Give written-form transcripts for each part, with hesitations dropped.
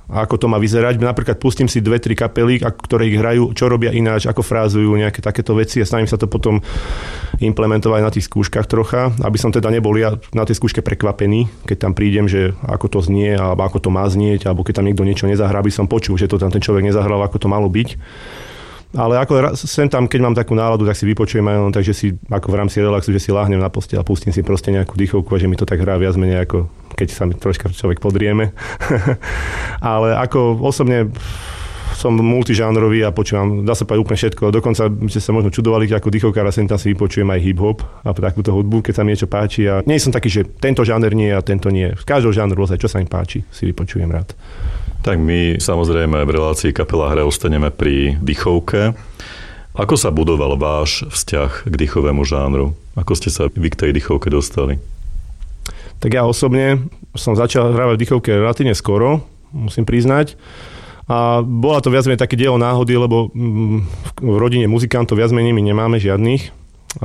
ako to má vyzerať. Napríklad pustím si 2-3 kapely, ktoré ich hrajú, čo robia ináč, ako frázujú, nejaké takéto veci a snažím sa to potom implementovať na tých skúškach trocha, aby som teda nebol ja na tej skúške prekvapený, keď tam prídem, že ako to znie, alebo ako to má znieť, alebo keď tam niekto niečo nezahrá, aby som počul, že to tam ten človek nezahral, ako to malo byť. Ale ako sem tam, keď mám takú náladu, tak si vypočujem aj len, takže si ako v rámci relaxu, že si láhnem na posteľ a pustím si proste nejakú dýchovku a že mi to tak hrá viac menej ako keď sa mi troška človek podrieme. Ale ako osobne som multižánrový a počúvam, dá sa povedať úplne všetko. Dokonca ste sa možno čudovali, ako dýchovkára sem tam si vypočujem aj hip-hop a takúto hudbu, keď sa mi niečo páči. A nie som taký, že tento žáner nie a tento nie. V každom žánru rôzne, čo sa mi páči, si vypočujem rád. Tak my samozrejme v relácii Kapela hra ostaneme pri dýchovke. Ako sa budoval váš vzťah k dýchovému žánru? Ako ste sa vy k tej dýchovke dostali? Tak ja osobne som začal hrávať v dýchovke relatívne skoro, musím priznať. A bola to viac menej také dielo náhody, lebo v rodine muzikantov viac menej my nemáme žiadnych.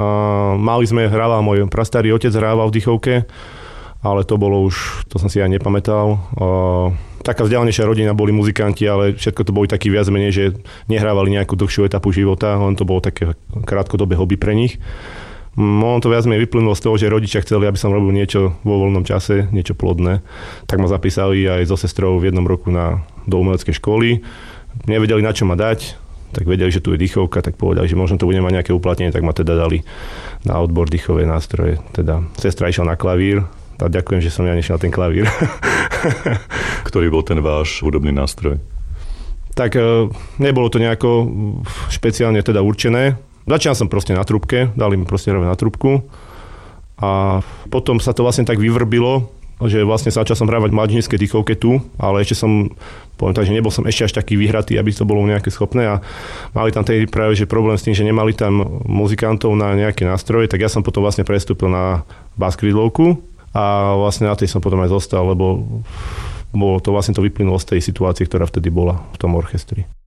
Hrával môj prastarý otec hrával v dýchovke, ale to bolo už, to som si aj nepamätal. Taká vzdialenejšia rodina boli muzikanti, ale všetko to boli takí viac menej, že nehrávali nejakú dlhšiu etapu života, len to bolo také krátkodobé hobby pre nich. On to viac menej vyplynulo z toho, že rodičia chceli, aby som robil niečo vo voľnom čase, niečo plodné. Tak ma zapísali aj so sestrou v jednom roku do umeleckej školy. Nevedeli, na čo ma dať, tak vedeli, že tu je dýchovka, tak povedali, že možno to bude mať nejaké uplatnenie, tak ma teda dali na odbor dýchové nástroje. Teda sestra išla na klavír. A ďakujem, že som ja nešiel na ten klavír. Ktorý bol ten váš hudobný nástroj? Tak nebolo to nejako špeciálne teda určené. Začal som proste na trúbke, dali mi proste hrávať na trúbku. A potom sa to vlastne tak vyvrbilo, že vlastne začal som hrávať v mládežníckej dýchovke tu, ale ešte som, poviem tak, že nebol som ešte až taký vyhratý, aby to bolo nejaké schopné a mali tam tedy práve že problém s tým, že nemali tam muzikantov na nejaké nástroje, tak ja som potom vlastne prestúpil na baskridlovku. A vlastne na tej som potom aj zostal, lebo to vlastne to vyplynulo z tej situácie, ktorá vtedy bola v tom orchestri.